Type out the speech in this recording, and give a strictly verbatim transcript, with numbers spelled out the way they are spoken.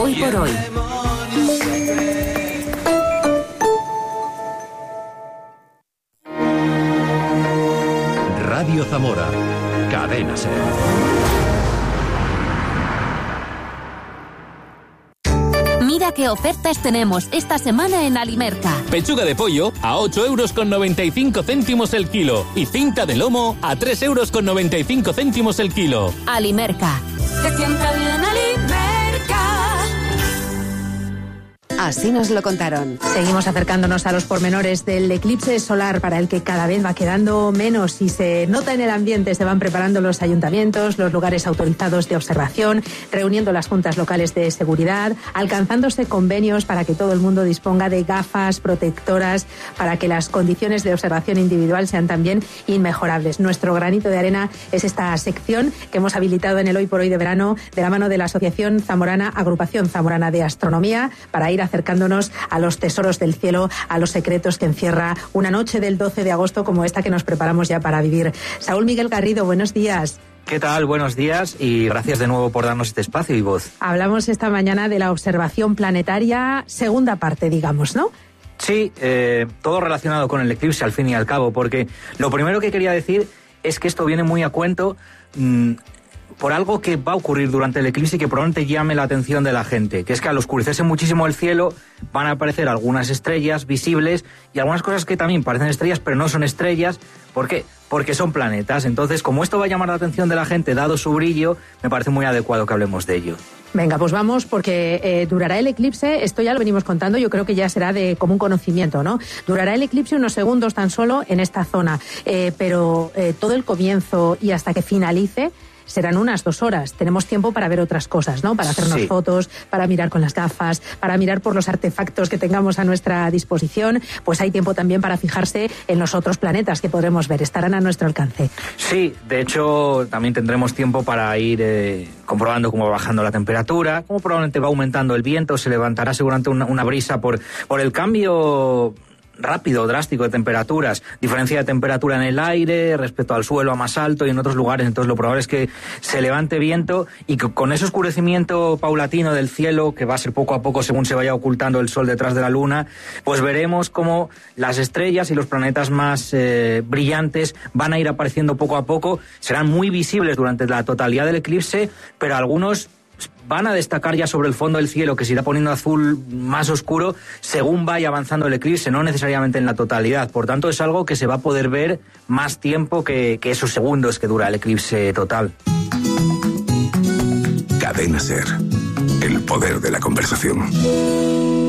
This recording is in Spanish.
Hoy por Hoy. Radio Zamora, Cadena Ser. Mira qué ofertas tenemos esta semana en Alimerca. Pechuga de pollo a ocho euros con noventa y cinco céntimos el kilo y cinta de lomo a tres euros con noventa y cinco céntimos el kilo. Alimerca. Te sienta bien Alimerca. Así nos lo contaron. Seguimos acercándonos a los pormenores del eclipse solar, para el que cada vez va quedando menos y se nota en el ambiente. Se van preparando los ayuntamientos, los lugares autorizados de observación, reuniendo las juntas locales de seguridad, alcanzándose convenios para que todo el mundo disponga de gafas protectoras, para que las condiciones de observación individual sean también inmejorables. Nuestro granito de arena es esta sección que hemos habilitado en el Hoy por Hoy de verano, de la mano de la Asociación Zamorana, Agrupación Zamorana de Astronomía, para ir acercándonos a los tesoros del cielo, a los secretos que encierra una noche del doce de agosto como esta que nos preparamos ya para vivir. Saúl Miguel Garrido, buenos días. ¿Qué tal? Buenos días y gracias de nuevo por darnos este espacio y voz. Hablamos esta mañana de la observación planetaria, segunda parte, digamos, ¿no? Sí, eh, todo relacionado con el eclipse al fin y al cabo, porque lo primero que quería decir es que esto viene muy a cuento mmm, por algo que va a ocurrir durante el eclipse y que probablemente llame la atención de la gente, que es que al oscurecerse muchísimo el cielo van a aparecer algunas estrellas visibles y algunas cosas que también parecen estrellas pero no son estrellas. ¿Por qué? Porque son planetas. Entonces, como esto va a llamar la atención de la gente dado su brillo, me parece muy adecuado que hablemos de ello. Venga, pues vamos, porque eh, durará el eclipse, esto ya lo venimos contando, yo creo que ya será de común conocimiento, ¿no? Durará el eclipse unos segundos tan solo en esta zona, eh, pero eh, todo el comienzo y hasta que finalice serán unas dos horas. Tenemos tiempo para ver otras cosas, ¿no? Para hacernos sí. fotos, para mirar con las gafas, para mirar por los artefactos que tengamos a nuestra disposición. Pues hay tiempo también para fijarse en los otros planetas que podremos ver. Estarán a nuestro alcance. Sí, de hecho, también tendremos tiempo para ir eh, comprobando cómo va bajando la temperatura, cómo probablemente va aumentando el viento, se levantará seguramente una, una brisa por, por el cambio rápido, drástico de temperaturas, diferencia de temperatura en el aire respecto al suelo a más alto y en otros lugares. Entonces lo probable es que se levante viento y que con ese oscurecimiento paulatino del cielo, que va a ser poco a poco según se vaya ocultando el sol detrás de la luna, pues veremos cómo las estrellas y los planetas más eh, brillantes van a ir apareciendo poco a poco. Serán muy visibles durante la totalidad del eclipse, pero algunos van a destacar ya sobre el fondo del cielo, que se irá poniendo azul más oscuro según vaya avanzando el eclipse, no necesariamente en la totalidad. Por tanto, es algo que se va a poder ver más tiempo que, que esos segundos que dura el eclipse total. Cadena Ser, el poder de la conversación.